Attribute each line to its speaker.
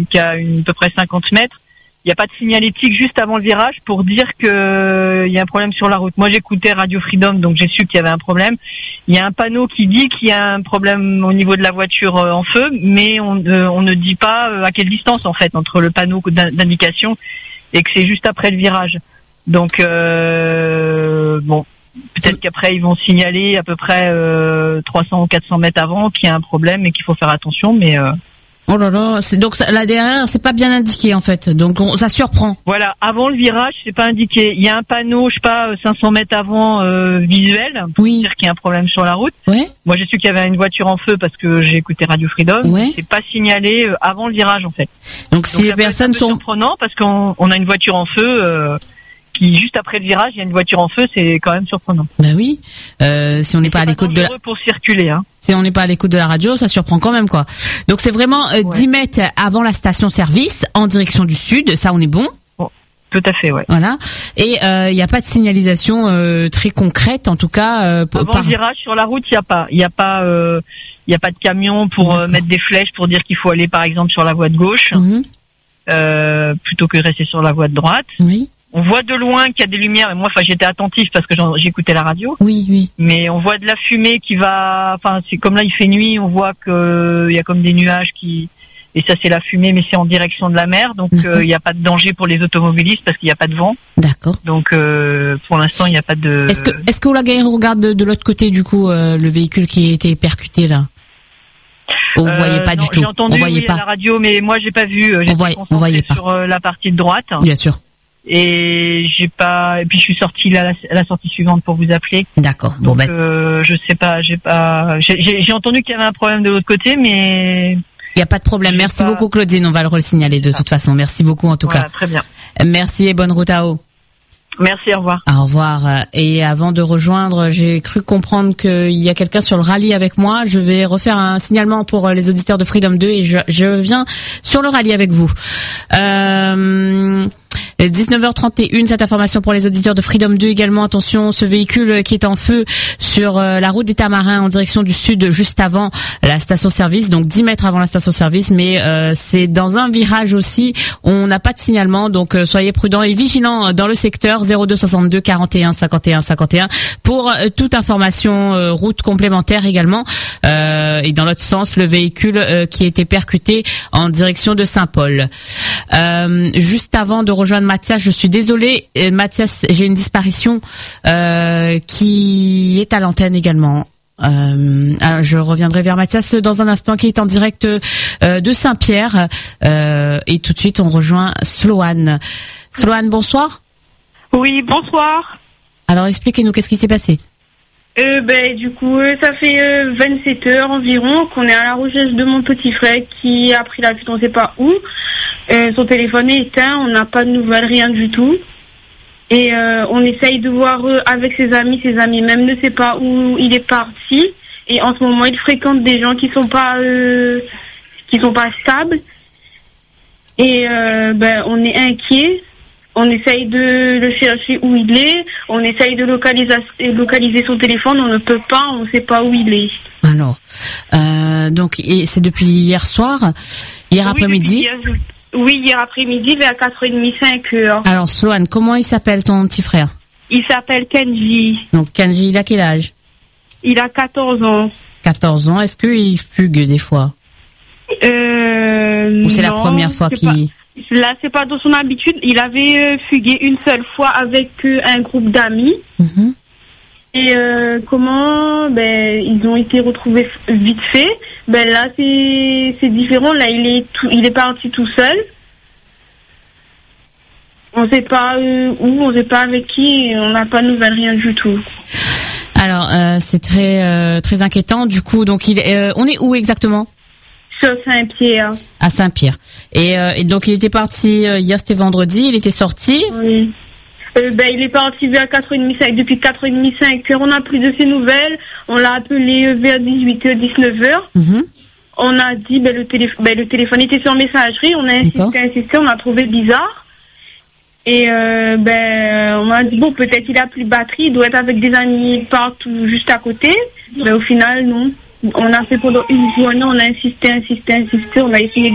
Speaker 1: qui a à peu près 50 mètres. Il n'y a pas de signalétique juste avant le virage pour dire que il y a un problème sur la route. Moi, j'écoutais Radio Freedom, donc j'ai su qu'il y avait un problème. Il y a un panneau qui dit qu'il y a un problème au niveau de la voiture en feu, mais on ne dit pas à quelle distance en fait entre le panneau d'indication et que c'est juste après le virage. Donc bon, peut-être qu'après ils vont signaler à peu près 300 ou 400 mètres avant qu'il y a un problème et qu'il faut faire attention, mais
Speaker 2: oh là là, donc là derrière, c'est pas bien indiqué en fait, donc ça surprend.
Speaker 1: Voilà, avant le virage, c'est pas indiqué. Il y a un panneau, je sais pas, 500 mètres avant visuel, pour dire qu'il y a un problème sur la route.
Speaker 2: Ouais.
Speaker 1: Moi, j'ai su qu'il y avait une voiture en feu parce que j'ai écouté Radio Freedom.
Speaker 2: Ouais.
Speaker 1: C'est pas signalé avant le virage en fait.
Speaker 2: Donc si les personnes sont
Speaker 1: surprenant parce qu'on a une voiture en feu. Qui juste après le virage, il y a une voiture en feu, c'est quand même surprenant.
Speaker 2: Ben oui, si on n'est pas à l'écoute de
Speaker 1: pour circuler, hein.
Speaker 2: Si on n'est pas à l'écoute de la radio, ça surprend quand même quoi. Donc c'est vraiment 10 mètres avant la station-service, en direction du sud, ça on est bon.
Speaker 1: Bon, tout à fait, ouais.
Speaker 2: Voilà. Et il n'y a pas de signalisation très concrète, en tout cas.
Speaker 1: Avant le virage sur la route, il y a pas de camion pour mettre des flèches pour dire qu'il faut aller par exemple sur la voie de gauche, plutôt que rester sur la voie de droite.
Speaker 2: Oui.
Speaker 1: On voit de loin qu'il y a des lumières. Et moi, j'étais attentif parce que j'écoutais la radio.
Speaker 2: Oui, oui.
Speaker 1: Mais on voit de la fumée qui va. Enfin, c'est comme là, il fait nuit. On voit que il y a comme des nuages qui. Et ça, c'est la fumée, mais c'est en direction de la mer. Donc, il n'y a pas de danger pour les automobilistes parce qu'il n'y a pas de vent.
Speaker 2: D'accord.
Speaker 1: Donc, pour l'instant, il n'y a pas de.
Speaker 2: Est-ce que Oulaguer regarde de l'autre côté du coup le véhicule qui a été percuté là? On voyait pas du tout.
Speaker 1: J'ai entendu
Speaker 2: on voyait pas
Speaker 1: à la radio, mais moi, j'ai pas vu.
Speaker 2: On voyait pas
Speaker 1: sur la partie de droite.
Speaker 2: Bien sûr.
Speaker 1: Et j'ai pas. Et puis je suis sortie là à la sortie suivante pour vous appeler.
Speaker 2: D'accord.
Speaker 1: Donc je sais pas. J'ai entendu qu'il y avait un problème de l'autre côté, mais.
Speaker 2: Il y a pas de problème. Merci beaucoup Claudine. On va le signaler de toute façon. Merci beaucoup en tout cas.
Speaker 1: Très bien.
Speaker 2: Merci et bonne route à vous.
Speaker 1: Merci, au revoir.
Speaker 2: Au revoir. Et avant de rejoindre, j'ai cru comprendre qu'il y a quelqu'un sur le rallye avec moi. Je vais refaire un signalement pour les auditeurs de Freedom 2 et je viens sur le rallye avec vous. 19h31, cette information pour les auditeurs de Freedom 2 également. Attention, ce véhicule qui est en feu sur la route des Tamarins en direction du sud, juste avant la station-service, donc 10 mètres avant la station-service, mais c'est dans un virage aussi. On n'a pas de signalement, donc soyez prudents et vigilants dans le secteur. 02 62 41 51 51 pour toute information route complémentaire également. Et dans l'autre sens, le véhicule qui a été percuté en direction de Saint-Paul. Juste avant de rejoindre Mathias, je suis désolée, Mathias, j'ai une disparition qui est à l'antenne également. Alors je reviendrai vers Mathias dans un instant, qui est en direct de Saint-Pierre, et tout de suite on rejoint Sloane. Sloane, bonsoir.
Speaker 3: Oui, bonsoir.
Speaker 2: Alors expliquez-nous, qu'est-ce qui s'est passé?
Speaker 3: Du coup, ça fait 27 heures environ qu'on est à la recherche de mon petit frère qui a pris la fuite, on ne sait pas où. Son téléphone est éteint, on n'a pas de nouvelles, rien du tout. Et on essaye de voir avec ses amis même ne savent pas où il est parti. Et en ce moment, il fréquente des gens qui sont pas stables. Et on est inquiet. On essaye de le chercher où il est. On essaye de localiser son téléphone. On ne peut pas. On ne sait pas où il est.
Speaker 2: Alors, donc c'est depuis hier soir, hier après-midi.
Speaker 3: Oui, hier après-midi vers 4h30, 5h.
Speaker 2: Alors, Sloane, comment il s'appelle ton petit frère?
Speaker 3: Il s'appelle Kenji.
Speaker 2: Donc, Kenji, il a quel âge?
Speaker 3: Il a 14 ans.
Speaker 2: 14 ans. Est-ce qu'il fugue des fois? Ou c'est la première fois qu'il...
Speaker 3: Là, c'est pas dans son habitude. Il avait fugué une seule fois avec un groupe d'amis. Mm-hmm. Et ils ont été retrouvés vite fait. Là, c'est différent. Là, il est parti tout seul. On sait pas où, on sait pas avec qui. On n'a pas de nouvelles, rien du tout.
Speaker 2: Alors, c'est très très inquiétant. Du coup, donc on est où exactement?
Speaker 3: Sur Saint-Pierre.
Speaker 2: À Saint-Pierre. Et donc il était parti hier, c'était vendredi. Il était sorti.
Speaker 3: Oui. Il est parti vers 4h30, 5. Depuis 4h30, 5h, on n'a plus de ses nouvelles. On l'a appelé vers 18h, 19h. Mm-hmm. On a dit, le téléphone était sur messagerie. On a insisté, on a trouvé bizarre. Et, on a dit, peut-être il a plus de batterie, il doit être avec des amis partout, juste à côté. Mais au final, non. On a fait pendant une journée, on a insisté, on a essayé